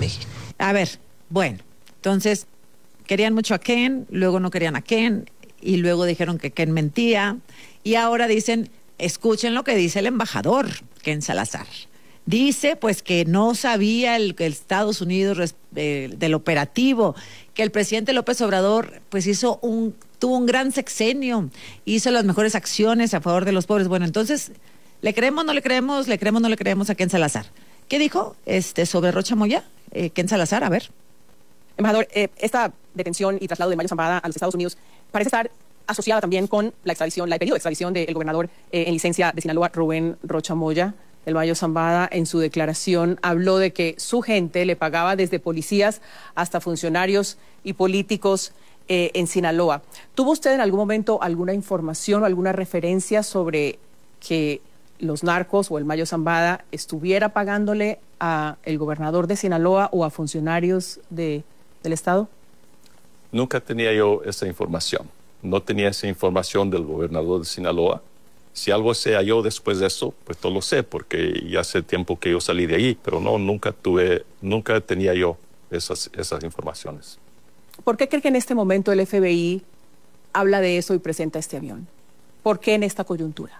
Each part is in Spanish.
dije. A ver, bueno, entonces querían mucho a Ken, luego no querían a Ken, y luego dijeron que Ken mentía, y ahora dicen, escuchen lo que dice el embajador, Ken Salazar. Dice pues que no sabía el Estados Unidos del operativo, que el presidente López Obrador pues tuvo un gran sexenio, hizo las mejores acciones a favor de los pobres. Bueno, entonces, ¿le creemos, no le creemos? ¿Le creemos, no le creemos a Ken Salazar? ¿Qué dijo sobre Rocha Moya? Ken Salazar, a ver. Embajador, esta detención y traslado de Mayo Zambada a los Estados Unidos parece estar asociada también con la extradición, el pedido de extradición del gobernador en licencia de Sinaloa, Rubén Rocha Moya. El Mayo Zambada, en su declaración, habló de que su gente le pagaba desde policías hasta funcionarios y políticos en Sinaloa. ¿Tuvo usted en algún momento alguna información o alguna referencia sobre que los narcos o el Mayo Zambada estuviera pagándole a el gobernador de Sinaloa o a funcionarios del Estado? Nunca tenía yo esa información. No tenía esa información del gobernador de Sinaloa. Si algo se halló después de eso, pues no lo sé, porque ya hace tiempo que yo salí de allí, pero no, nunca tenía yo esas informaciones. ¿Por qué cree que en este momento el FBI habla de eso y presenta este avión? ¿Por qué en esta coyuntura?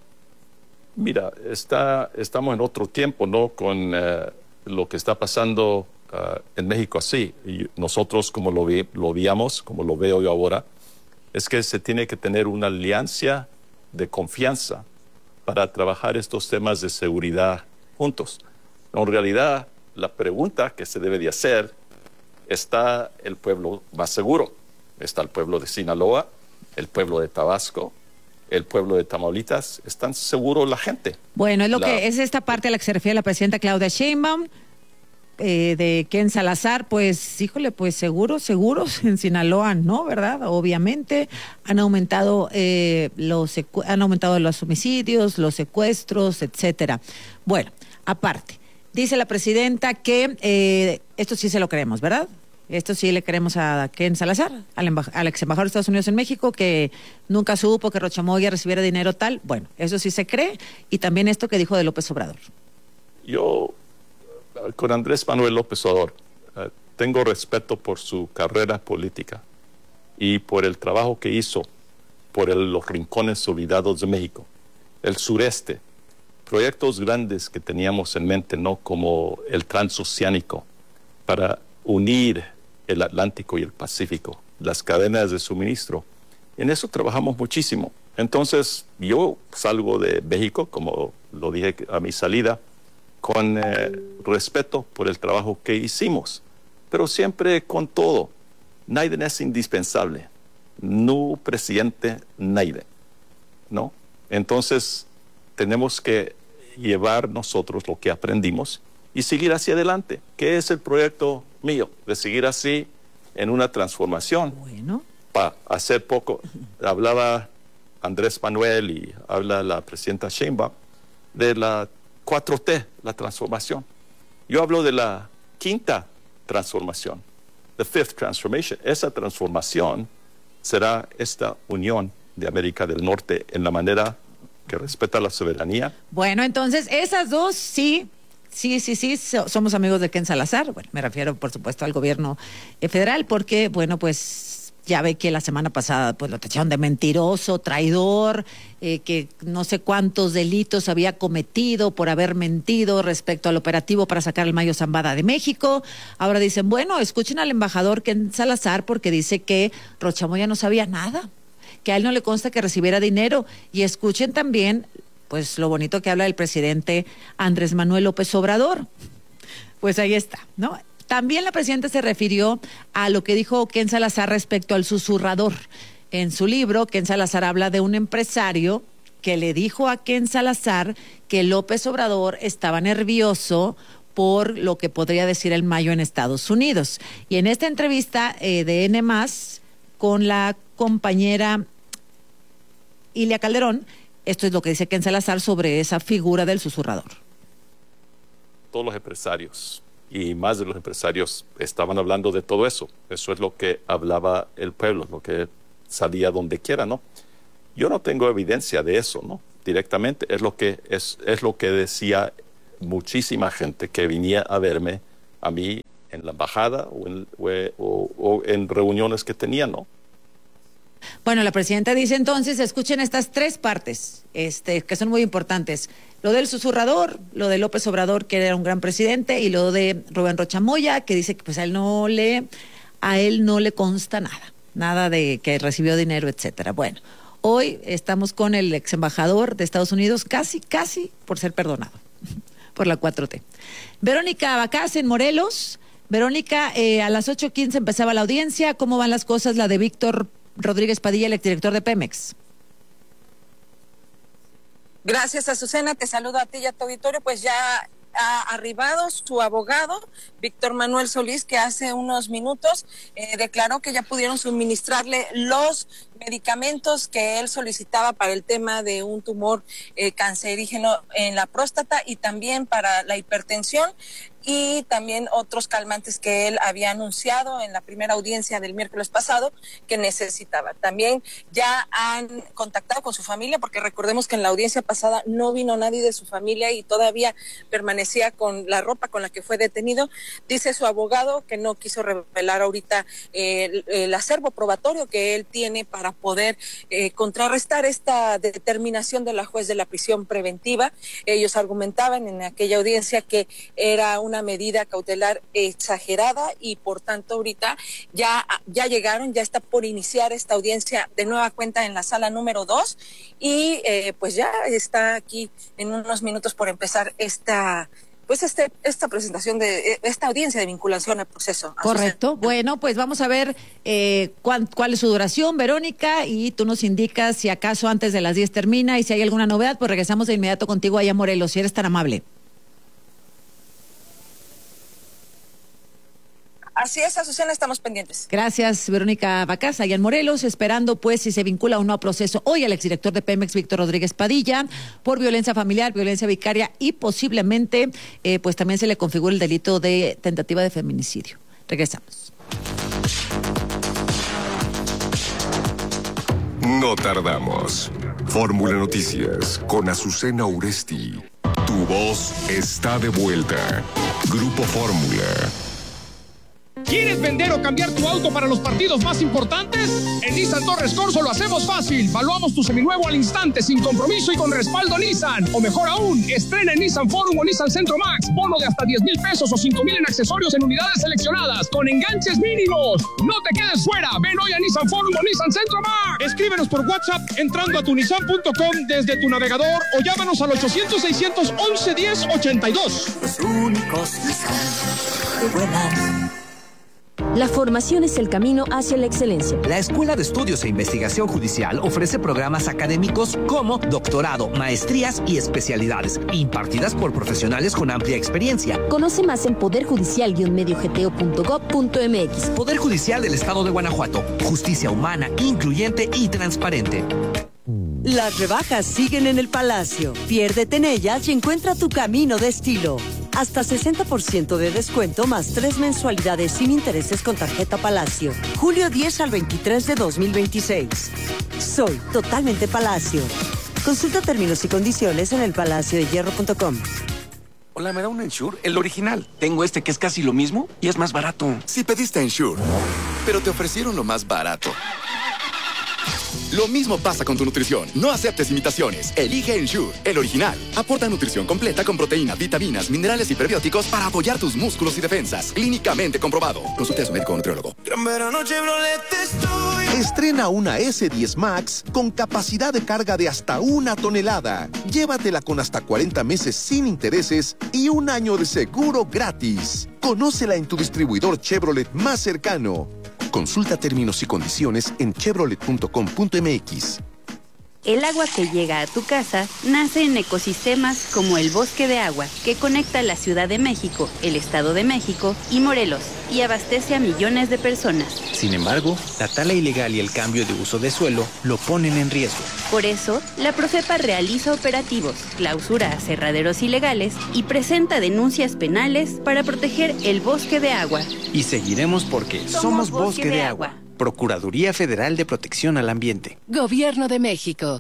Mira, estamos en otro tiempo, ¿no? Con lo que está pasando en México así. Y nosotros, como lo veíamos, como lo veo yo ahora, es que se tiene que tener una alianza de confianza para trabajar estos temas de seguridad juntos. En realidad, la pregunta que se debe de hacer, ¿está el pueblo más seguro? ¿Está el pueblo de Sinaloa? ¿El pueblo de Tabasco? ¿El pueblo de Tamaulipas? ¿Están seguros la gente? Bueno, es esta parte a la que se refiere la presidenta Claudia Sheinbaum, de Ken Salazar. Pues, híjole, pues seguros en Sinaloa, ¿no? ¿Verdad? Obviamente han aumentado los homicidios, los secuestros, etcétera. Bueno, aparte, dice la presidenta que esto sí se lo creemos, ¿verdad? Esto sí le creemos a Ken Salazar, al ex embajador de Estados Unidos en México, que nunca supo que Rocha Moya recibiera dinero tal. Bueno, eso sí se cree. Y también esto que dijo de López Obrador. Yo, con Andrés Manuel López Obrador, tengo respeto por su carrera política y por el trabajo que hizo por los rincones olvidados de México, el sureste, proyectos grandes que teníamos en mente, ¿no? Como el transoceánico, para unir el Atlántico y el Pacífico, las cadenas de suministro. En eso trabajamos muchísimo. Entonces, yo salgo de México, como lo dije a mi salida, con respeto por el trabajo que hicimos, pero siempre con todo. Nadie es indispensable. No presidente, nadie, ¿no? Entonces, tenemos que llevar nosotros lo que aprendimos y seguir hacia adelante, que es el proyecto mío, de seguir así en una transformación. Bueno. Para hacer poco, hablaba Andrés Manuel y habla la presidenta Sheinbaum de la 4T, la transformación. Yo hablo de la quinta transformación, the fifth transformation. Esa transformación será esta unión de América del Norte en la manera que respeta la soberanía. Bueno, entonces esas dos sí, somos amigos de Ken Salazar. Bueno, me refiero, por supuesto, al gobierno federal, porque, bueno, pues ya ve que la semana pasada pues lo tacharon de mentiroso, traidor, que no sé cuántos delitos había cometido por haber mentido respecto al operativo para sacar el Mayo Zambada de México. Ahora dicen, bueno, escuchen al embajador Ken Salazar, porque dice que Rocha Moya no sabía nada, que a él no le consta que recibiera dinero. Y escuchen también pues lo bonito que habla el presidente Andrés Manuel López Obrador. Pues ahí está, ¿no? También la presidenta se refirió a lo que dijo Ken Salazar respecto al susurrador. En su libro, Ken Salazar habla de un empresario que le dijo a Ken Salazar que López Obrador estaba nervioso por lo que podría decir el Mayo en Estados Unidos. Y en esta entrevista de N+, con la compañera Ilia Calderón, esto es lo que dice Ken Salazar sobre esa figura del susurrador. Todos los empresarios y más de los empresarios estaban hablando de todo eso. Eso es lo que hablaba el pueblo, lo que salía donde quiera, ¿no? Yo no tengo evidencia de eso, ¿no? Directamente es lo que decía muchísima gente que venía a verme a mí la embajada o en reuniones que tenía, ¿no? Bueno, la presidenta dice entonces, escuchen estas tres partes, que son muy importantes. Lo del susurrador, lo de López Obrador, que era un gran presidente, y lo de Rubén Rocha Moya, que dice que pues a él no le consta nada de que recibió dinero, etcétera. Bueno, hoy estamos con el ex embajador de Estados Unidos, casi por ser perdonado por la 4T. Verónica Bacás en Morelos. Verónica, a las 8:15 empezaba la audiencia. ¿Cómo van las cosas? La de Víctor Rodríguez Padilla, el exdirector de Pemex. Gracias, Azucena. Te saludo a ti y a tu auditorio. Pues ya ha arribado su abogado, Víctor Manuel Solís, que hace unos minutos declaró que ya pudieron suministrarle los medicamentos que él solicitaba para el tema de un tumor cancerígeno en la próstata y también para la hipertensión, y también otros calmantes que él había anunciado en la primera audiencia del miércoles pasado que necesitaba. También ya han contactado con su familia, porque recordemos que en la audiencia pasada no vino nadie de su familia y todavía permanecía con la ropa con la que fue detenido. Dice su abogado que no quiso revelar ahorita el acervo probatorio que él tiene para poder contrarrestar esta determinación de la juez de la prisión preventiva. Ellos argumentaban en aquella audiencia que era una medida cautelar exagerada y por tanto ahorita ya llegaron, ya está por iniciar esta audiencia de nueva cuenta en la sala número 2 y pues ya está aquí en unos minutos por empezar esta presentación de esta audiencia de vinculación al proceso. Correcto. Bueno, pues vamos a ver cuál es su duración, Verónica, y tú nos indicas si acaso antes de las 10 termina y si hay alguna novedad, pues regresamos de inmediato contigo allá a Morelos, si eres tan amable. Así es, Azucena, estamos pendientes. Gracias, Verónica Bacás, allá en Morelos, esperando pues si se vincula o no a proceso hoy al exdirector de Pemex, Víctor Rodríguez Padilla, por violencia familiar, violencia vicaria y posiblemente pues también se le configura el delito de tentativa de feminicidio. Regresamos. No tardamos. Fórmula Noticias con Azucena Uresti. Tu voz está de vuelta. Grupo Fórmula. ¿Quieres vender o cambiar tu auto para los partidos más importantes? En Nissan Torres Corso lo hacemos fácil. Valuamos tu seminuevo al instante, sin compromiso y con respaldo Nissan. O mejor aún, estrena en Nissan Forum o Nissan Centro Max. Bono de hasta 10,000 pesos o 5,000 en accesorios en unidades seleccionadas, con enganches mínimos. No te quedes fuera. Ven hoy a Nissan Forum o Nissan Centro Max. Escríbenos por WhatsApp entrando a tunissan.com desde tu navegador o llámanos al 800-611-1082. Los únicos Nissan que vuelan. La formación es el camino hacia la excelencia. La Escuela de Estudios e Investigación Judicial ofrece programas académicos como doctorado, maestrías y especialidades, impartidas por profesionales con amplia experiencia. Conoce más en poderjudicial-mediogto.gov.mx. Poder Judicial del Estado de Guanajuato. Justicia humana, incluyente y transparente. Las rebajas siguen en el Palacio. Piérdete en ellas y encuentra tu camino de estilo. Hasta 60% de descuento más 3 mensualidades sin intereses con tarjeta Palacio. Julio 10 al 23 de 2026. Soy totalmente Palacio. Consulta términos y condiciones en elpalaciodehierro.com. Hola, ¿me da un Ensure? El original. Tengo este que es casi lo mismo y es más barato. Si pediste Ensure, pero te ofrecieron lo más barato. Lo mismo pasa con tu nutrición. No aceptes imitaciones. Elige Ensure, el original. Aporta nutrición completa con proteína, vitaminas, minerales y prebióticos para apoyar tus músculos y defensas. Clínicamente comprobado. Consulte a su médico o nutriólogo. Estrena una S10 Max con capacidad de carga de hasta 1 tonelada. Llévatela con hasta 40 meses sin intereses y 1 año de seguro gratis. Conócela en tu distribuidor Chevrolet más cercano. Consulta términos y condiciones en chevrolet.com.mx. El agua que llega a tu casa nace en ecosistemas como el Bosque de Agua, que conecta la Ciudad de México, el Estado de México y Morelos, y abastece a millones de personas. Sin embargo, la tala ilegal y el cambio de uso de suelo lo ponen en riesgo. Por eso, la Profepa realiza operativos, clausura aserraderos ilegales y presenta denuncias penales para proteger el Bosque de Agua. Y seguiremos porque somos Bosque de Agua. Procuraduría Federal de Protección al Ambiente. Gobierno de México.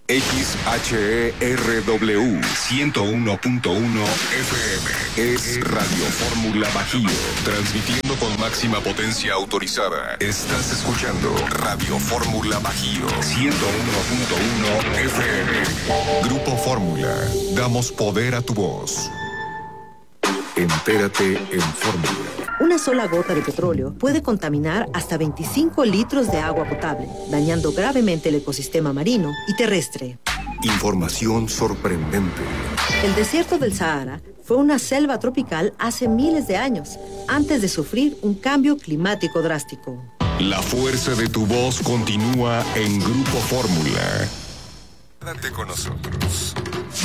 XHERW 101.1 FM es Radio Fórmula Bajío, transmitiendo con máxima potencia autorizada. Estás escuchando Radio Fórmula Bajío 101.1 FM. Grupo Fórmula, damos poder a tu voz. Entérate en Fórmula. Una sola gota de petróleo puede contaminar hasta 25 litros de agua potable, dañando gravemente el ecosistema marino y terrestre. Información sorprendente. El desierto del Sahara fue una selva tropical hace miles de años, antes de sufrir un cambio climático drástico. La fuerza de tu voz continúa en Grupo Fórmula. Quédate con nosotros.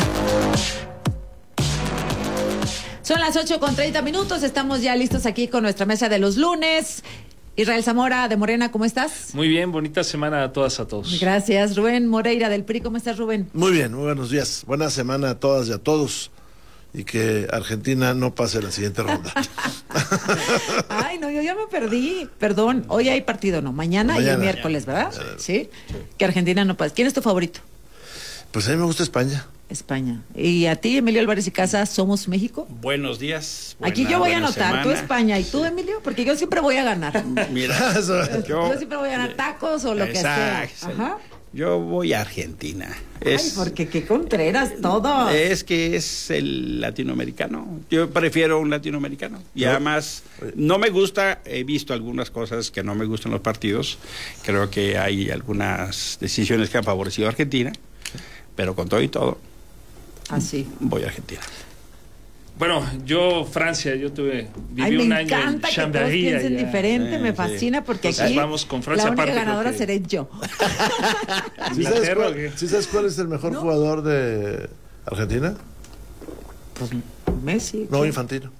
Son las 8:30, estamos ya listos aquí con nuestra mesa de los lunes. Israel Zamora de Morena, ¿cómo estás? Muy bien, bonita semana a todas, a todos. Gracias. Rubén Moreira del PRI, ¿cómo estás, Rubén? Muy bien, muy buenos días. Buena semana a todas y a todos. Y que Argentina no pase la siguiente ronda. Ay, no, yo ya me perdí. Perdón, hoy hay partido, ¿no? Mañana y el miércoles, ¿verdad? ¿Sí? Que Argentina no pase. ¿Quién es tu favorito? Pues a mí me gusta España. España. ¿Y a ti, Emilio Álvarez y Casa, somos México? Buenos días. Aquí yo voy a anotar, tú España y tú, Emilio, porque yo siempre voy a ganar. Mira, yo siempre voy a ganar tacos o lo que sea. Ajá. Yo voy a Argentina. Ay, porque qué Contreras todo. Es que es el latinoamericano. Yo prefiero un latinoamericano. Y además, no me gusta, he visto algunas cosas que no me gustan los partidos. Creo que hay algunas decisiones que han favorecido a Argentina, pero con todo y todo. Así. Voy a Argentina. Bueno, yo Francia, viví un año en Chambéry. Que todos piensen diferente, me fascina porque entonces aquí vamos con Francia, la única aparte ganadora seré yo. ¿Sí sabes cuál es el mejor jugador de Argentina? Pues Messi. No, Infantino.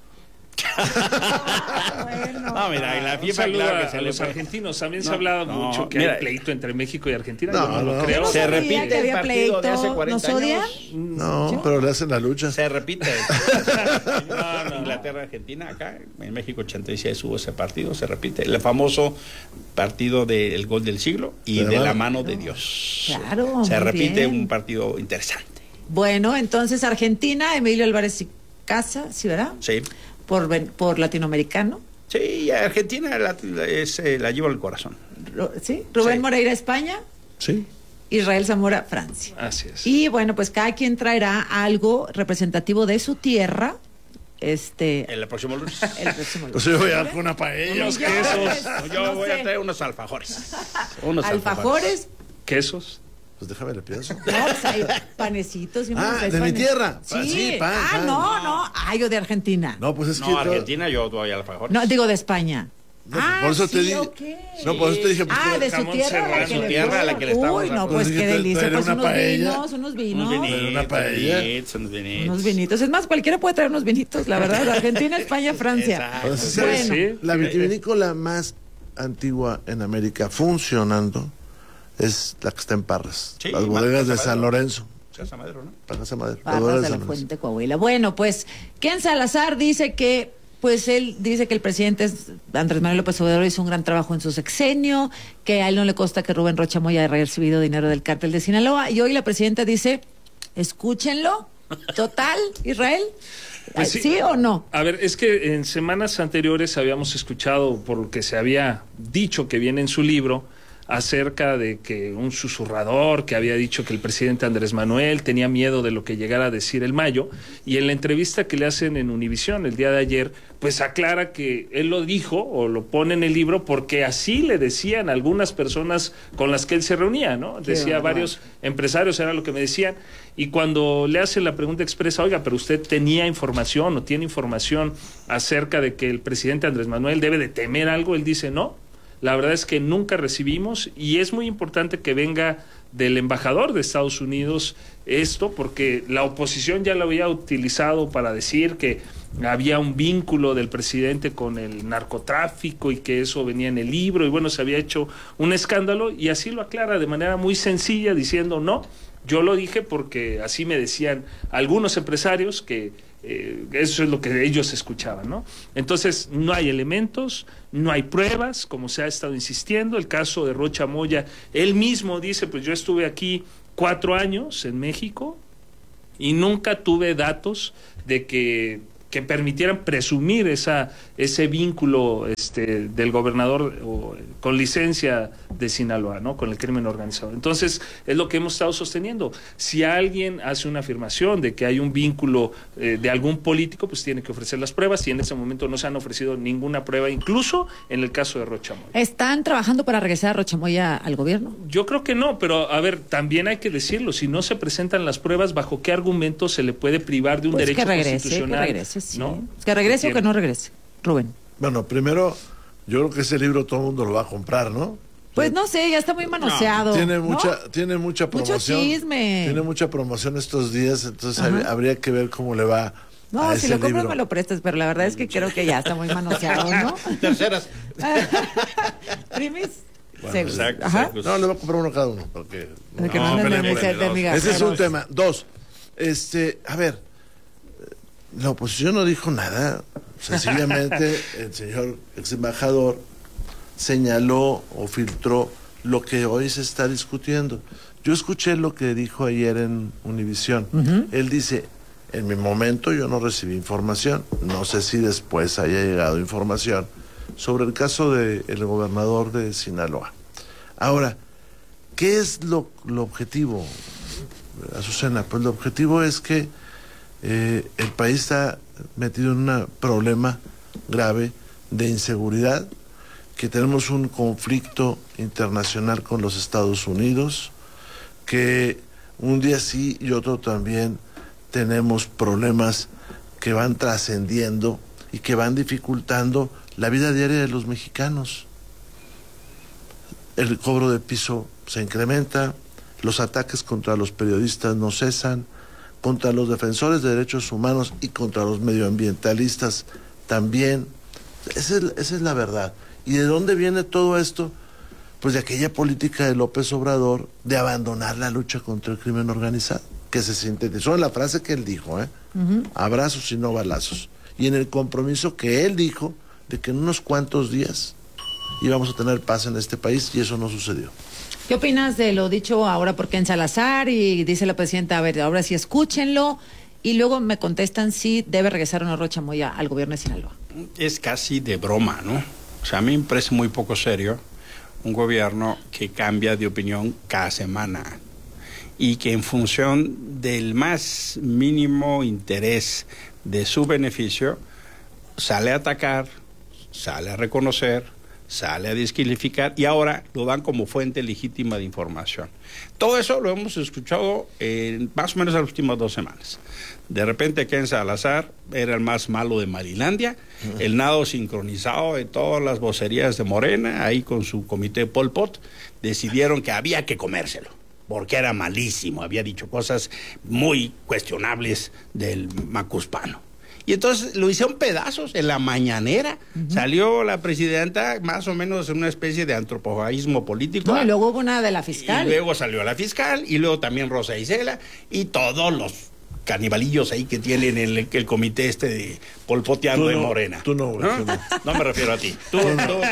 Bueno. No, mira, en la FIFA, claro que a los argentinos también se ha hablado mucho que hay pleito entre México y Argentina. No, yo no lo creo. Se repite el partido de hace 40 ¿Nos odian? años. No, pero le hacen la lucha. Se repite. Inglaterra-Argentina, acá en México 86 hubo ese partido, se repite. El famoso partido del gol del siglo y de la mano de Dios. Claro. Se repite un partido interesante. Bueno, entonces Argentina, Emilio Álvarez y Casa, ¿sí, verdad? Sí. Por latinoamericano. Sí, Argentina la llevo al corazón. ¿Sí? Rubén Moreira, España. Sí. Israel Zamora, Francia. Así es. Y bueno, pues cada quien traerá algo representativo de su tierra. El próximo lunes. Pues yo voy a dar una paella. Unos quesos. Yo voy a traer unos alfajores. ¿Alfajores? ¿Quesos? Pues déjame le pienso. No, pues hay panecitos y de mi tierra. Sí. Pan. No. Yo de Argentina. No, pues es que Argentina yo voy a alfajores. No, digo de España. No, por eso te dije. Okay. No, por eso te dije. Pues, de su tierra, a la que le estamos. Uy, no, pues qué delicia. Pues unos vinos. Una paella. Unos vinitos. Es más, cualquiera puede traer unos vinitos, la verdad. Argentina, España, Francia. Bueno. La vitivinícola más antigua en América funcionando es la que está en Parras. Sí, las bodegas de San Lorenzo. Casa Madero, ¿no? Casa Madero. Parras de la Fuente, Coahuila. Bueno, pues Ken Salazar dice que él dice que el presidente Andrés Manuel López Obrador hizo un gran trabajo en su sexenio, que a él no le consta que Rubén Rocha Moya haya recibido dinero del cártel de Sinaloa, y hoy la presidenta dice, escúchenlo, total, Israel. Pues ¿Sí o no? A ver, es que en semanas anteriores habíamos escuchado, por lo que se había dicho que viene en su libro, acerca de que un susurrador que había dicho que el presidente Andrés Manuel tenía miedo de lo que llegara a decir el Mayo, y en la entrevista que le hacen en Univisión el día de ayer, pues aclara que él lo dijo o lo pone en el libro porque así le decían algunas personas con las que él se reunía, ¿no? Decía varios empresarios, era lo que me decían, y cuando le hacen la pregunta expresa, oiga, pero usted tenía información o tiene información acerca de que el presidente Andrés Manuel debe de temer algo, él dice no. La verdad es que nunca recibimos, y es muy importante que venga del embajador de Estados Unidos esto, porque la oposición ya lo había utilizado para decir que había un vínculo del presidente con el narcotráfico y que eso venía en el libro, y bueno, se había hecho un escándalo, y así lo aclara de manera muy sencilla diciendo no, yo lo dije porque así me decían algunos empresarios que eso es lo que ellos escuchaban, ¿no? Entonces, no hay elementos, no hay pruebas, como se ha estado insistiendo. El caso de Rocha Moya, él mismo dice, pues yo estuve aquí 4 años en México y nunca tuve datos de que permitieran presumir ese vínculo del gobernador con licencia de Sinaloa, ¿no? Con el crimen organizado. Entonces, es lo que hemos estado sosteniendo. Si alguien hace una afirmación de que hay un vínculo de algún político, pues tiene que ofrecer las pruebas, y en ese momento no se han ofrecido ninguna prueba, incluso en el caso de Rocha Moya. ¿Están trabajando para regresar a Rocha Moya al gobierno? Yo creo que no, pero a ver, también hay que decirlo, si no se presentan las pruebas, ¿bajo qué argumento se le puede privar de un derecho constitucional? Que regrese, sí. ¿No? ¿Que regrese o que no regrese? Rubén. Bueno, primero, yo creo que ese libro todo el mundo lo va a comprar, ¿no? Pues no sé, ya está muy manoseado. Tiene mucha promoción. Mucho chisme. Tiene mucha promoción estos días, entonces habría que ver cómo le va a ese si lo compras libro. me lo prestas, pero la verdad es que creo que ya está muy manoseado, ¿no? Terceras. ¿Primis? Bueno, exacto. No, le voy a comprar uno cada uno. Porque ese es un tema. 2, a ver, la oposición no dijo nada. Sencillamente el señor ex embajador señaló o filtró lo que hoy se está discutiendo. Yo escuché lo que dijo ayer en Univisión. Él dice, en mi momento yo no recibí información, no sé si después haya llegado información sobre el caso del gobernador de Sinaloa. Ahora, ¿qué es lo objetivo, Azucena? Pues lo objetivo es que el país está metido en un problema grave de inseguridad, que tenemos un conflicto internacional con los Estados Unidos, que un día sí y otro también tenemos problemas que van trascendiendo y que van dificultando la vida diaria de los mexicanos. El cobro de piso se incrementa, los ataques contra los periodistas no cesan, contra los defensores de derechos humanos y contra los medioambientalistas también. Esa es la verdad. ¿Y de dónde viene todo esto? Pues de aquella política de López Obrador de abandonar la lucha contra el crimen organizado, que se sintetizó en la frase que él dijo, abrazos y no balazos, y en el compromiso que él dijo de que en unos cuantos días íbamos a tener paz en este país, y eso no sucedió. ¿Qué opinas de lo dicho ahora por Ken Salazar? Y dice la presidenta, a ver, ahora sí escúchenlo, y luego me contestan si debe regresar o no Rocha Moya al gobierno de Sinaloa. Es casi de broma, ¿no? O sea, a mí me parece muy poco serio un gobierno que cambia de opinión cada semana y que en función del más mínimo interés de su beneficio sale a atacar, sale a reconocer, sale a descalificar, y ahora lo dan como fuente legítima de información. Todo eso lo hemos escuchado más o menos en las últimas 2 semanas. De repente Ken Salazar era el más malo de Marilandia, el nado sincronizado de todas las vocerías de Morena, ahí con su comité Pol Pot, decidieron que había que comérselo, porque era malísimo, había dicho cosas muy cuestionables del macuspano. Y entonces lo hicieron pedazos en la mañanera. Salió la presidenta más o menos en una especie de antropofagismo político. No, y luego hubo una de la fiscal. Y luego salió la fiscal, y luego también Rosa Isela, y todos los canibalillos ahí que tienen el comité de polpoteando de Morena. Tú no, ¿no? No me refiero a ti. Tú.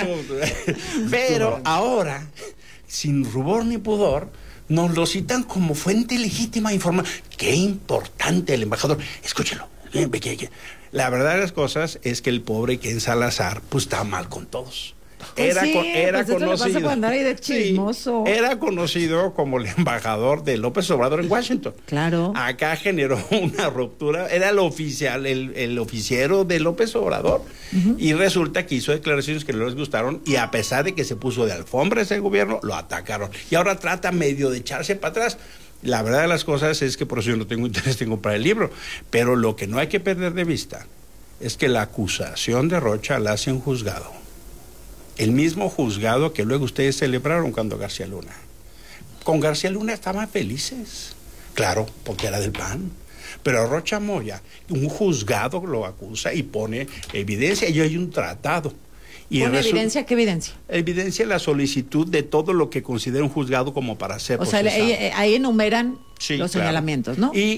Pero ahora, sin rubor ni pudor, nos lo citan como fuente legítima de información. Qué importante el embajador. Escúchelo. La verdad de las cosas es que el pobre Ken Salazar pues está mal con todos. Era conocido. Era conocido como el embajador de López Obrador en Washington. Claro. Acá generó una ruptura. Era el oficial, el oficiero de López Obrador. Y resulta que hizo declaraciones que no les gustaron, y a pesar de que se puso de alfombra ese gobierno, lo atacaron. Y ahora trata medio de echarse para atrás. La verdad de las cosas es que por eso yo no tengo interés en comprar el libro, pero lo que no hay que perder de vista es que la acusación de Rocha la hace un juzgado, el mismo juzgado que luego ustedes celebraron cuando García Luna. Con García Luna estaban felices, claro, porque era del PAN, pero a Rocha Moya un juzgado lo acusa y pone evidencia, y hay un tratado. ¿Pone evidencia? ¿Qué evidencia? Evidencia la solicitud de todo lo que considera un juzgado como para ser procesado. O sea, ahí enumeran los señalamientos, ¿no? Y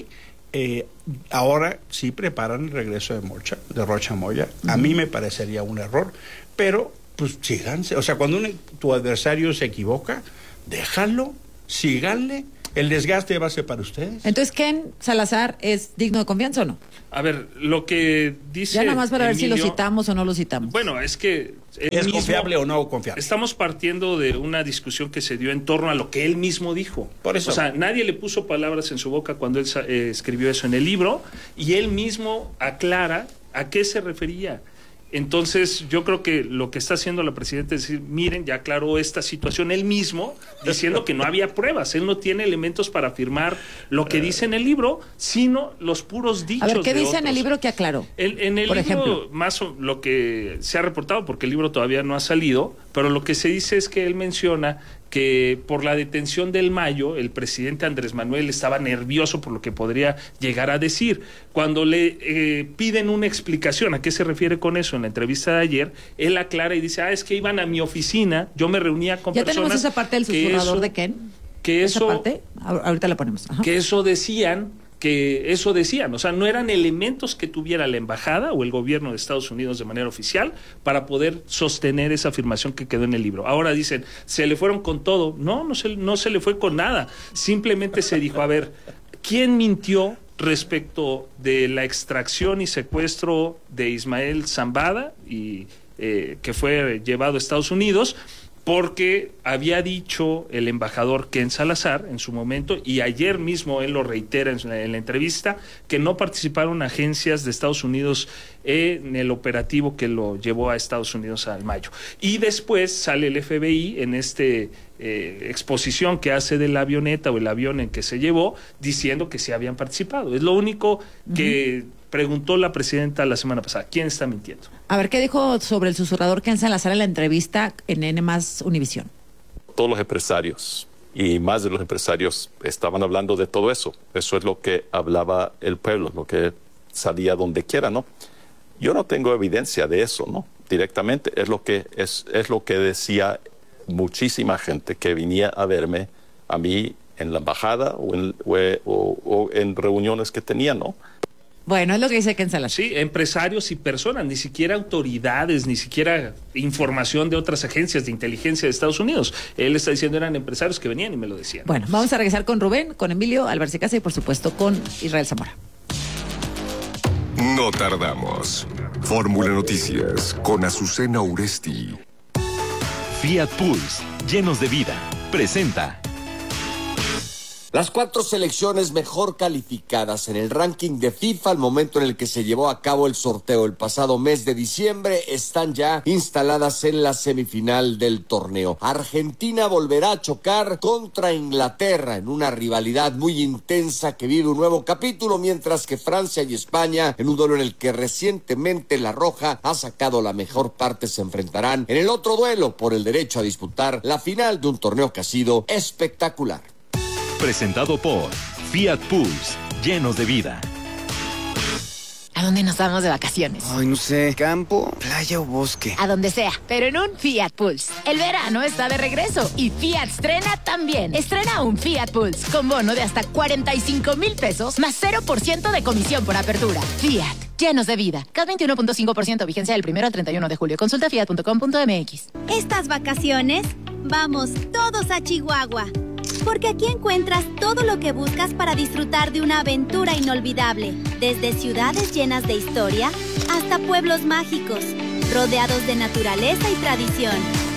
ahora sí preparan el regreso de Rocha Moya. A mí me parecería un error, pero pues síganse. O sea, cuando tu adversario se equivoca, déjalo, síganle. El desgaste va a ser para ustedes. Entonces, ¿Ken Salazar es digno de confianza o no? A ver, lo que dice ya nada más para Emilio, ver si lo citamos o no lo citamos. Bueno, es que ¿es confiable o no confiable? Estamos partiendo de una discusión que se dio en torno a lo que él mismo dijo. Por eso. O sea, nadie le puso palabras en su boca cuando él escribió eso en el libro, y él mismo aclara a qué se refería. Entonces, yo creo que lo que está haciendo la presidenta es decir, miren, ya aclaró esta situación él mismo, diciendo que no había pruebas, él no tiene elementos para afirmar lo que dice en el libro, sino los puros dichos. A ver, ¿qué dice otros. en el libro que aclaró? En el por libro, ejemplo, más lo que se ha reportado, porque el libro todavía no ha salido, pero lo que se dice es que él menciona que por la detención del Mayo, el presidente Andrés Manuel estaba nervioso por lo que podría llegar a decir. Cuando le piden una explicación a qué se refiere con eso en la entrevista de ayer, él aclara y dice, es que iban a mi oficina, yo me reunía con personas... ¿Ya tenemos esa parte del susurrador de Ken? Que ¿Esa parte? Ahorita la ponemos. Ajá. Que eso decían, o sea, no eran elementos que tuviera la embajada o el gobierno de Estados Unidos de manera oficial para poder sostener esa afirmación que quedó en el libro. Ahora dicen, se le fueron con todo. No se le fue con nada. Simplemente se dijo, a ver, ¿quién mintió respecto de la extracción y secuestro de Ismael Zambada y que fue llevado a Estados Unidos? Porque había dicho el embajador Ken Salazar en su momento, y ayer mismo él lo reitera en la entrevista, que no participaron agencias de Estados Unidos en el operativo que lo llevó a Estados Unidos al Mayo. Y después sale el FBI en exposición que hace de la avioneta o el avión en que se llevó, diciendo que sí habían participado. Es lo único que preguntó la presidenta la semana pasada. ¿Quién está mintiendo? A ver, ¿qué dijo sobre el susurrador Ken Salazar en la entrevista en N+ Univisión? Todos los empresarios y más de los empresarios estaban hablando de todo eso. Eso es lo que hablaba el pueblo, lo que salía donde quiera, ¿no? Yo no tengo evidencia de eso, ¿no? Directamente es lo que decía muchísima gente que venía a verme a mí en la embajada o en reuniones que tenía, ¿no? Bueno, es lo que dice Ken Salazar. Sí, empresarios y personas, ni siquiera autoridades, ni siquiera información de otras agencias de inteligencia de Estados Unidos. Él está diciendo eran empresarios que venían y me lo decían. Bueno, vamos a regresar con Rubén, con Emilio Álvarez Casa y por supuesto con Israel Zamora. No tardamos. Fórmula Noticias con Azucena Uresti. Fiat Pulse, llenos de vida, presenta. Las 4 selecciones mejor calificadas en el ranking de FIFA al momento en el que se llevó a cabo el sorteo el pasado mes de diciembre están ya instaladas en la semifinal del torneo. Argentina volverá a chocar contra Inglaterra en una rivalidad muy intensa que vive un nuevo capítulo, mientras que Francia y España, en un duelo en el que recientemente la Roja ha sacado la mejor parte, se enfrentarán en el otro duelo por el derecho a disputar la final de un torneo que ha sido espectacular. Presentado por Fiat Pulse, llenos de vida. ¿A dónde nos vamos de vacaciones? Ay, no sé, campo, playa o bosque. A donde sea, pero en un Fiat Pulse. El verano está de regreso y Fiat estrena también. Estrena un Fiat Pulse con bono de hasta 45,000 pesos más 0% de comisión por apertura. Fiat, llenos de vida. CAT 21.5%, vigencia del 1 al 31 de julio. Consulta fiat.com.mx. Estas vacaciones, vamos todos a Chihuahua. Porque aquí encuentras todo lo que buscas para disfrutar de una aventura inolvidable. Desde ciudades llenas de historia hasta pueblos mágicos, rodeados de naturaleza y tradición.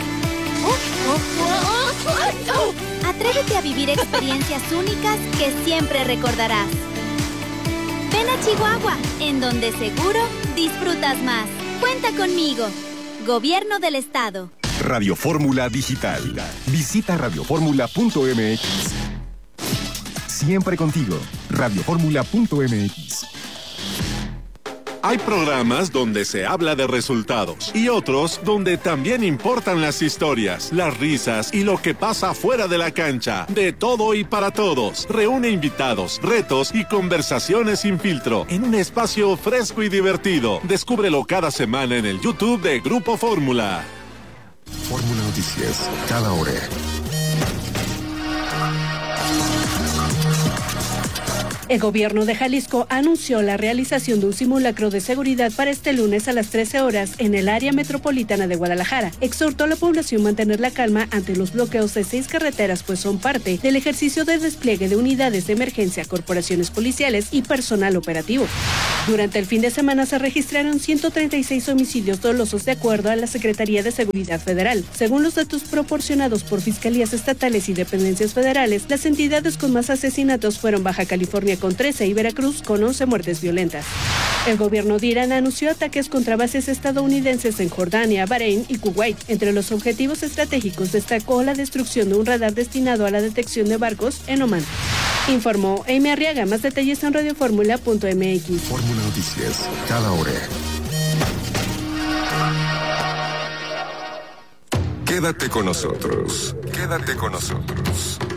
Atrévete a vivir experiencias únicas que siempre recordarás. Ven a Chihuahua, en donde seguro disfrutas más. Cuenta conmigo. Gobierno del Estado. Radio Fórmula Digital. Visita radioformula.mx. Siempre contigo. radioformula.mx. Hay programas donde se habla de resultados y otros donde también importan las historias, las risas y lo que pasa fuera de la cancha. De todo y para todos. Reúne invitados, retos y conversaciones sin filtro en un espacio fresco y divertido. Descúbrelo cada semana en el YouTube de Grupo Fórmula. Fórmula Noticias, cada hora. El gobierno de Jalisco anunció la realización de un simulacro de seguridad para este lunes a las 13 horas en el área metropolitana de Guadalajara. Exhortó a la población a mantener la calma ante los bloqueos de 6 carreteras, pues son parte del ejercicio de despliegue de unidades de emergencia, corporaciones policiales y personal operativo. Durante el fin de semana se registraron 136 homicidios dolosos de acuerdo a la Secretaría de Seguridad Federal. Según los datos proporcionados por fiscalías estatales y dependencias federales, las entidades con más asesinatos fueron Baja California con 13 y Veracruz con 11 muertes violentas. El gobierno de Irán anunció ataques contra bases estadounidenses en Jordania, Bahrein y Kuwait. Entre los objetivos estratégicos destacó la destrucción de un radar destinado a la detección de barcos en Omán. Informó Amy Arriaga. Más detalles en radioformula.mx. Fórmula Noticias, cada hora. Quédate con nosotros. Quédate con nosotros.